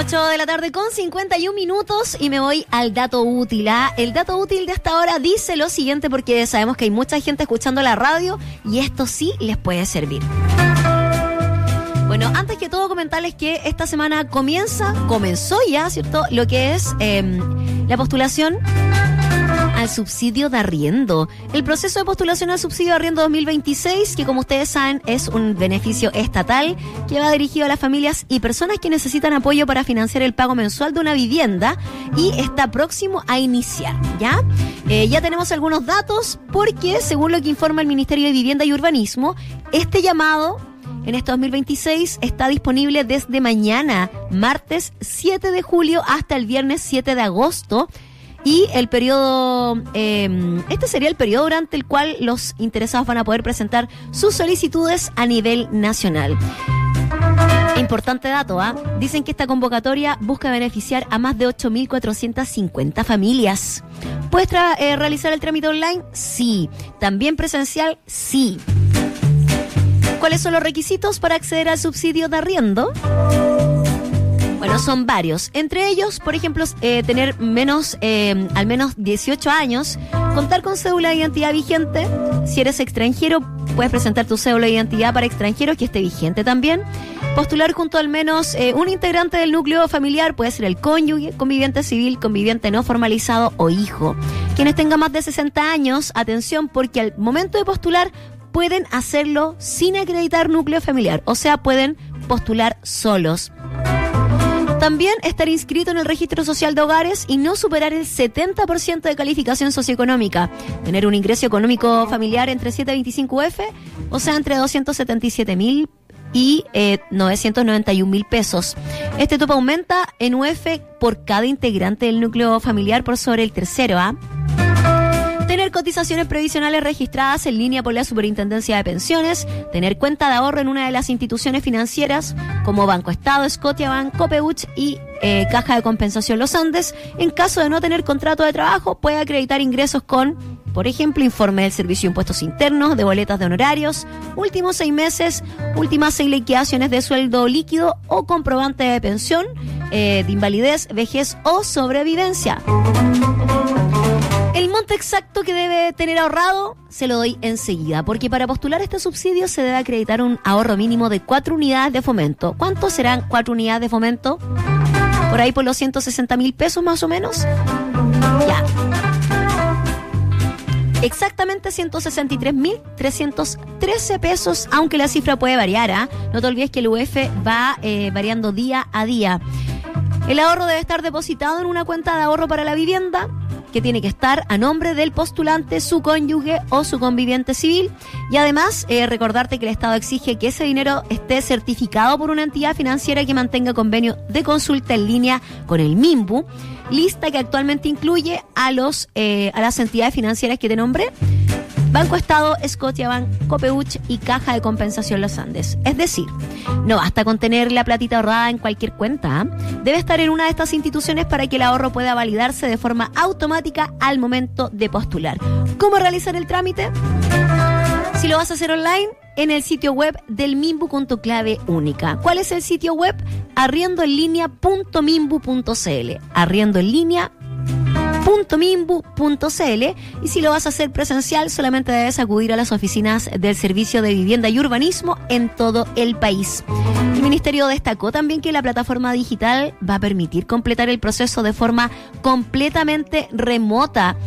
8 de la tarde con 51 minutos y me voy al dato útil. El dato útil de esta hora dice lo siguiente, porque sabemos que hay mucha gente escuchando la radio y esto sí les puede servir. Bueno, antes que todo comentarles que esta semana comenzó ya, ¿cierto? Lo que es la postulación al subsidio de arriendo. El proceso de postulación al subsidio de arriendo 2026, que como ustedes saben es un beneficio estatal que va dirigido a las familias y personas que necesitan apoyo para financiar el pago mensual de una vivienda y está próximo a iniciar, ¿ya? Ya tenemos algunos datos porque según lo que informa el Ministerio de Vivienda y Urbanismo, este llamado en este 2026 está disponible desde mañana, martes 7 de julio hasta el viernes 7 de agosto. Y el periodo, este sería el periodo durante el cual los interesados van a poder presentar sus solicitudes a nivel nacional. Importante dato, dicen que esta convocatoria busca beneficiar a más de 8.450 familias. ¿Puedes realizar el trámite online? Sí. ¿También presencial? Sí. ¿Cuáles son los requisitos para acceder al subsidio de arriendo? Bueno, son varios. Entre ellos, por ejemplo, tener al menos 18 años, contar con cédula de identidad vigente. Si eres extranjero, puedes presentar tu cédula de identidad para extranjeros que esté vigente también. Postular junto al menos un integrante del núcleo familiar, puede ser el cónyuge, conviviente civil, conviviente no formalizado o hijo. Quienes tengan más de 60 años, atención, porque al momento de postular pueden hacerlo sin acreditar núcleo familiar, o sea, pueden postular solos. También estar inscrito en el registro social de hogares y no superar el 70% de calificación socioeconómica. Tener un ingreso económico familiar entre 725 UF, o sea, entre 277.000 y 991.000 pesos. Este tope aumenta en UF por cada integrante del núcleo familiar por sobre el tercero, Tener cotizaciones previsionales registradas en línea por la Superintendencia de Pensiones, tener cuenta de ahorro en una de las instituciones financieras como Banco Estado, Scotiabank, Copeuch y Caja de Compensación Los Andes. En caso de no tener contrato de trabajo, puede acreditar ingresos con, por ejemplo, informe del Servicio de Impuestos Internos, de boletas de honorarios, últimos 6 meses, últimas 6 liquidaciones de sueldo líquido o comprobante de pensión, de invalidez, vejez o sobrevivencia. El monto exacto que debe tener ahorrado se lo doy enseguida, porque para postular este subsidio se debe acreditar un ahorro mínimo de 4 unidades de fomento. ¿Cuántos serán 4 unidades de fomento? Por ahí por los 160.000 pesos más o menos. Ya. Exactamente 163.313 pesos, aunque la cifra puede variar, No te olvides que el UF va variando día a día. El ahorro debe estar depositado en una cuenta de ahorro para la vivienda, que tiene que estar a nombre del postulante, su cónyuge o su conviviente civil. Y además, recordarte que el Estado exige que ese dinero esté certificado por una entidad financiera que mantenga convenio de consulta en línea con el MIMBU, lista que actualmente incluye a las entidades financieras que te nombré: Banco Estado, Scotiabank, Copeuch y Caja de Compensación Los Andes. Es decir, no basta con tener la platita ahorrada en cualquier cuenta, Debe estar en una de estas instituciones para que el ahorro pueda validarse de forma automática al momento de postular. ¿Cómo realizar el trámite? Si lo vas a hacer online, en el sitio web del MIMBU con tu clave única. ¿Cuál es el sitio web? arriendoenlinea.mimbu.cl. arriendoenlinea.mimbu.cl. Y si lo vas a hacer presencial, solamente debes acudir a las oficinas del Servicio de Vivienda y Urbanismo en todo el país. El Ministerio destacó también que la plataforma digital va a permitir completar el proceso de forma completamente remota.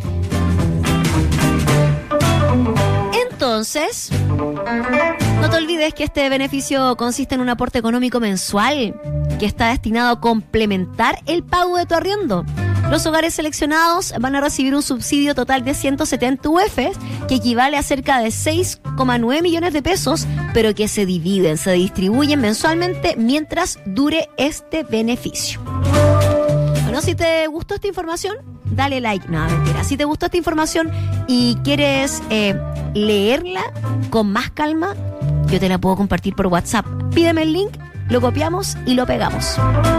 Entonces, no te olvides que este beneficio consiste en un aporte económico mensual que está destinado a complementar el pago de tu arriendo. Los hogares seleccionados van a recibir un subsidio total de 170 UF, que equivale a cerca de 6,9 millones de pesos, pero que se distribuyen mensualmente mientras dure este beneficio. Bueno, si te gustó esta información, dale like. No, mentira. Si te gustó esta información y quieres leerla con más calma, yo te la puedo compartir por WhatsApp. Pídeme el link, lo copiamos y lo pegamos.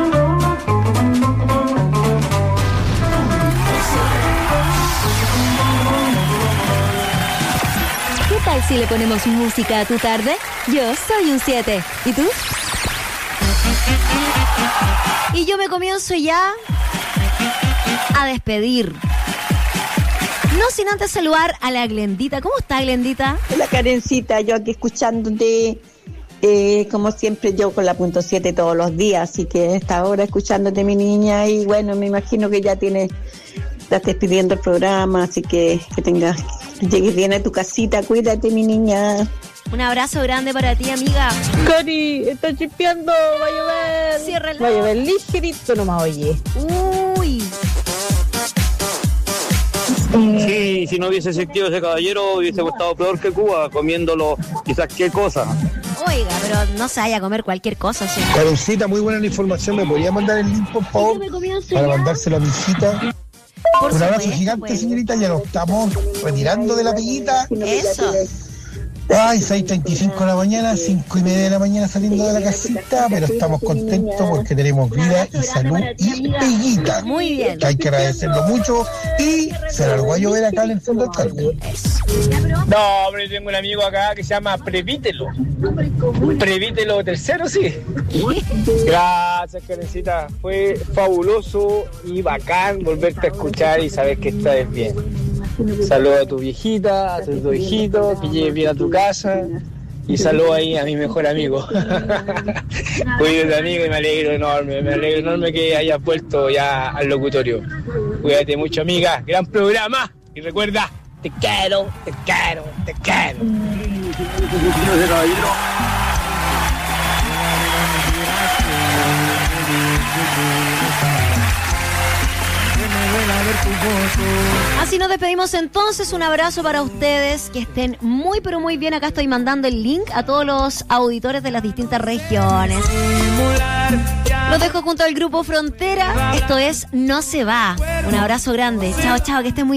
¿Qué tal si le ponemos música a tu tarde? Yo soy un 7. ¿Y tú? Y yo me comienzo ya a despedir. No sin antes saludar a la Glendita. ¿Cómo está, Glendita? La Karencita, yo aquí escuchándote, como siempre, yo con la .7 todos los días, así que a esta hora escuchándote, mi niña, y bueno, me imagino que ya estás despidiendo el programa, así que llegues bien a tu casita, cuídate, mi niña. Un abrazo grande para ti, amiga. Cari, está chispeando, va a llover. Ciérrala. Va a llover ligerito nomás, oye. Uy. Sí, si no hubiese existido ese caballero, hubiese estado peor que Cuba, comiéndolo quizás qué cosa. Oiga, pero no se vaya a comer cualquier cosa, ¿sí? Karencita, muy buena la información. ¿Me podría mandar el link, por favor? Para mandárselo a mi hijita. Por Un abrazo supuesto, gigante, pues. señorita. Ya nos estamos retirando de la peguita. Eso. Ay, 6:35 de la mañana, 5:30 de la mañana saliendo de la casita, pero estamos contentos porque tenemos vida y salud y peguita. Muy bien. Que hay que agradecerlo mucho y se largó a llover acá en el fondo del Carmen. No, hombre, tengo un amigo acá que se llama Prevítelo. Prevítelo tercero, sí. Gracias, Karencita. Fue fabuloso y bacán volverte a escuchar y saber que estás bien. Saludos a tu viejita, a tus dos hijitos, que llegues bien a tu casa. Y saludo ahí a mi mejor amigo. Cuídate, amigo, y me alegro enorme que hayas vuelto ya al locutorio. Cuídate mucho, amiga. Gran programa. Y recuerda, te quiero, te quiero, te quiero. Así nos despedimos entonces. Un abrazo para ustedes. Que estén muy pero muy bien. Acá estoy mandando el link a todos los auditores de las distintas regiones. Los dejo junto al grupo Frontera. Esto es No Se Va. Un abrazo grande. Chao, chao, que estén muy bien.